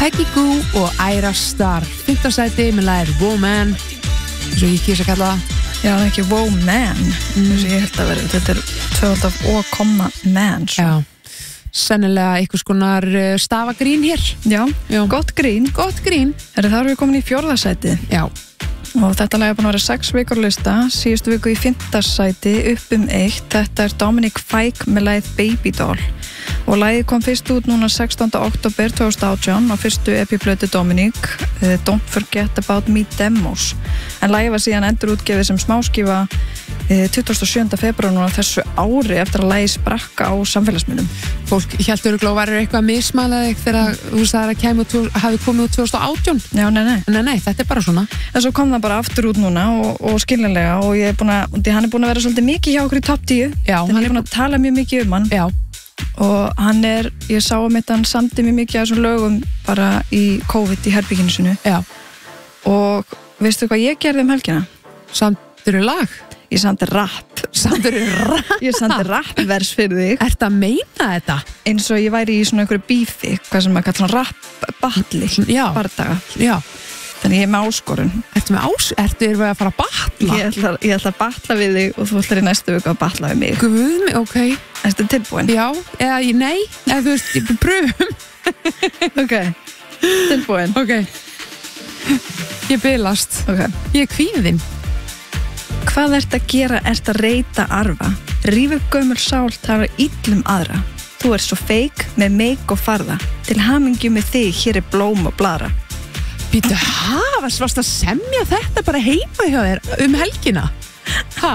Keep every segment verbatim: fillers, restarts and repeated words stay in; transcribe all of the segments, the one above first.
Peggy Gou og Ira Star. Fimmta sæti með lagið Woman, eins og ég kýs að kalla það. Já, það er ekki Woman, mm. þess að ég held að vera, þetta er tvöfald af O, man. Svo. Já, sennilega einhvers konar stafagrín hér. Já, Já. gott grín. Gott grín. Það er við komin í fjórða sæti. Já. Og þetta lag er búin að vera sex vikur lista, síðustu viku í fimmta sæti, upp um eitt. Þetta er Dominic Fike með lagið Baby Doll. Og lagið kom fyrst út núna sextánda október tvö þúsund og átján á fyrstu E P-plötu Dominic, uh, Don't Forget About Me Demos. En lagið var síðan endur útgefið sem smáskífa uh, tuttugasta og sjöunda febrúar núna þessu ári eftir að lagið sprakka á samfélagsmiðlum. Fólk hélt örugglega að væri eitthvað mismælaði þegar þú sagðir að kæmi út, hafi komið út tvö þúsund og átján. Já, nei, nei. Nei, nei, þetta er bara svona. En svo kom það bara aftur út núna og, og skiljanlega og ég er búin að, hann er búin að vera svolítið mikið hjá okkur í topp tíu. Já, hann er búin að tala mjög mikið um hann. Já. Og hann er, ég sá um þetta, hann samdi mjög mikið af þessum lögum bara í COVID í herbygginu sinu. Já. Og veistu hvað ég gerði um helgina? Samdirðu lag? Ég samdi rap. Samdirðu rap? Ég samdi rapvers fyrir þig. Ertu að meina þetta? Eins og ég væri í svona einhverju bífi, hvað sem maður kallar svona rap-batli. Já. Bardaga. Já. Þannig ég er með áskorun. Ertu með ás... Ertu við að fara að batla? Ég ætla, ég ætla að batla við þig og þú ætlar í næstu viku að batla við mig. Guð mig, ok. Ertu tilbúin? Já, eða nei, eða þú veist, ég pröfum. Ok, tilbúin. Ok. Ég bilast. Ok. Ég er kvíðin. Hvað ert að gera? Ert að reyta arfa? Ríf upp gömul sál, tala illum aðra. Þú ert svo feik með meik og farða. Til hamingju með þig, hér er blóm og blara. Býtu, ha? Varst að semja þetta bara heima hjá þér um helgina? Ha?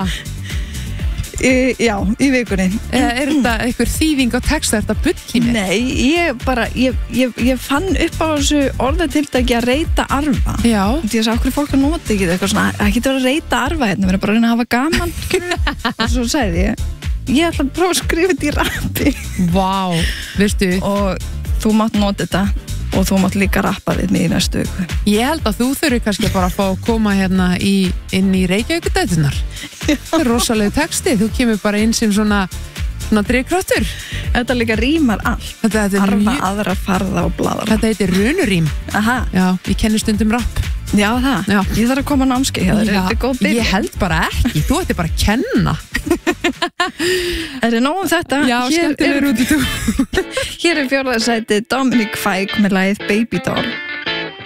Í, já, í vikunni. Eða er þetta einhver þýðing á texta, er þetta bull í mér? Nei, ég bara, ég, ég, ég fann upp á þessu orðatiltæki að reyta arfa. Já. Því að okkur fólk að nota ekki eitthvað svona, það getur að reyta arfa hérna, við erum bara að reyna að hafa gaman. Og svo sagði ég, ég ætla að prófa að skrifa þetta í rappi. Vá, veistu. Og þú mátt nota þetta. Og þú mátt líka rappa við mig í næstu viku. Ég held að þú þurfi kannski bara að fá að koma hérna í, inn í Reykjavíkudætunar. Það er rosalega texti, þú kemur bara inn sem svona, svona drifkraftur. Þetta líka rímar allt. Þetta, þetta Arfa, mjög... aðra, farða og bladra. Þetta heitir runurím. Aha. Já, ég kenni stundum rapp. Já, það. Já. Ég þarf að koma námskeið hjá þér. Þetta er góð byrjun. Ég held bara ekki, þú ætti bara að kenna. Er þið nóg um þetta? Já, skemmtilegur út í þú. Hér er fjórða sæti Dominic Fike með lagið Baby Doll.